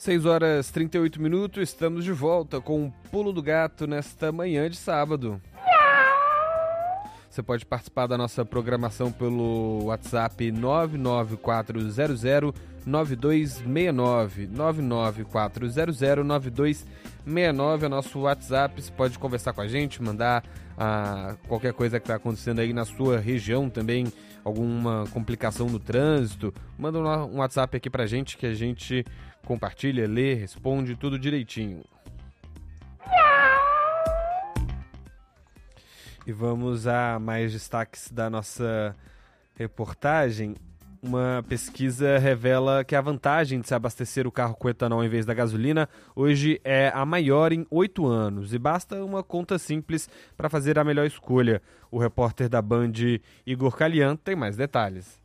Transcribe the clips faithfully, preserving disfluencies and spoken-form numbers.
seis horas e trinta e oito minutos, estamos de volta com o Pulo do Gato nesta manhã de sábado. Você pode participar da nossa programação pelo WhatsApp nove nove quatro zero zero nove dois seis nove, nove nove quatro zero zero nove dois seis nove é o nosso WhatsApp. Você pode conversar com a gente, mandar ah, qualquer coisa que está acontecendo aí na sua região também, alguma complicação no trânsito. Manda um WhatsApp aqui pra gente que a gente compartilha, lê, responde tudo direitinho. E vamos a mais destaques da nossa reportagem. Uma pesquisa revela que a vantagem de se abastecer o carro com etanol em vez da gasolina hoje é a maior em oito anos. E basta uma conta simples para fazer a melhor escolha. O repórter da Band, Igor Calian, tem mais detalhes.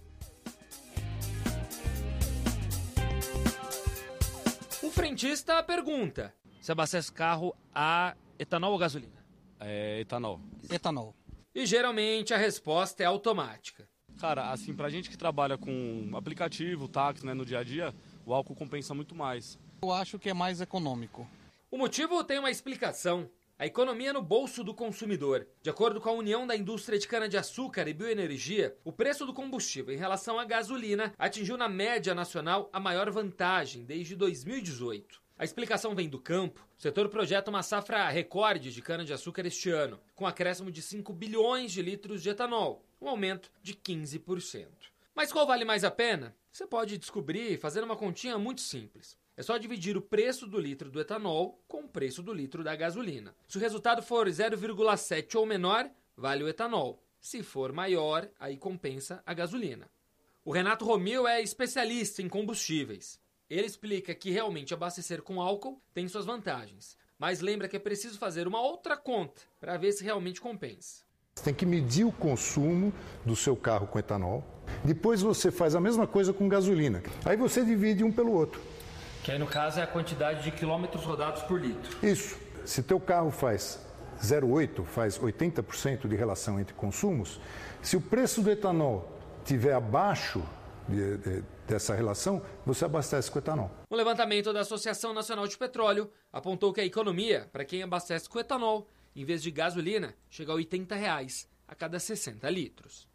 O frentista pergunta: se abastece carro a etanol ou gasolina? É etanol. Etanol. E geralmente a resposta é automática. Cara, assim, pra gente que trabalha com aplicativo, táxi, né, no dia a dia, o álcool compensa muito mais. Eu acho que é mais econômico. O motivo tem uma explicação: a economia no bolso do consumidor. De acordo com a União da Indústria de Cana-de-Açúcar e Bioenergia, o preço do combustível em relação à gasolina atingiu na média nacional a maior vantagem desde dois mil e dezoito. A explicação vem do campo. O setor projeta uma safra recorde de cana-de-açúcar este ano, com acréscimo de cinco bilhões de litros de etanol, um aumento de quinze por cento. Mas qual vale mais a pena? Você pode descobrir fazendo uma continha muito simples. É só dividir o preço do litro do etanol com o preço do litro da gasolina. Se o resultado for zero vírgula sete ou menor, vale o etanol. Se for maior, aí compensa a gasolina. O Renato Romeu é especialista em combustíveis. Ele explica que realmente abastecer com álcool tem suas vantagens, mas lembra que é preciso fazer uma outra conta para ver se realmente compensa. Você tem que medir o consumo do seu carro com etanol, depois você faz a mesma coisa com gasolina, aí você divide um pelo outro. Que aí no caso é a quantidade de quilômetros rodados por litro. Isso. Se teu carro faz zero vírgula oito, faz oitenta por cento de relação entre consumos, se o preço do etanol estiver abaixo De, de, dessa relação, você abastece com etanol. Um levantamento da Associação Nacional de Petróleo apontou que a economia para quem abastece com etanol, em vez de gasolina, chega a oitenta reais a cada sessenta litros.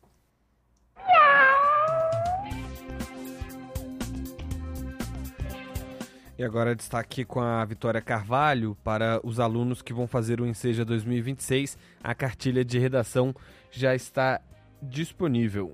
E agora destaque com a Vitória Carvalho para os alunos que vão fazer o Enseja dois mil e vinte e seis. A cartilha de redação já está disponível.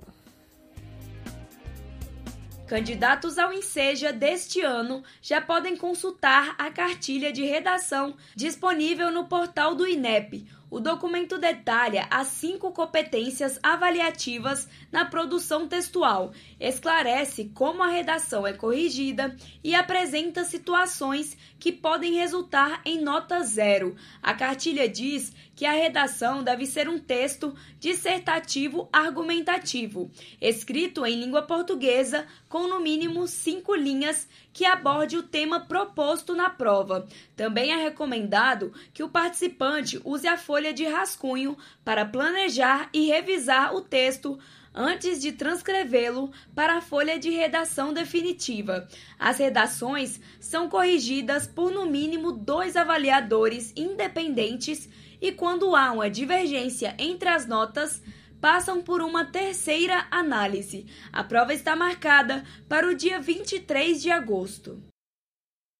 Candidatos ao Enseja deste ano já podem consultar a cartilha de redação disponível no portal do INEP. O documento detalha as cinco competências avaliativas na produção textual, esclarece como a redação é corrigida e apresenta situações que podem resultar em nota zero. A cartilha diz que a redação deve ser um texto dissertativo argumentativo, escrito em língua portuguesa, com no mínimo cinco linhas, que aborde o tema proposto na prova. Também é recomendado que o participante use a folha de rascunho para planejar e revisar o texto antes de transcrevê-lo para a folha de redação definitiva. As redações são corrigidas por no mínimo dois avaliadores independentes e, quando há uma divergência entre as notas, passam por uma terceira análise. A prova está marcada para o dia vinte e três de agosto.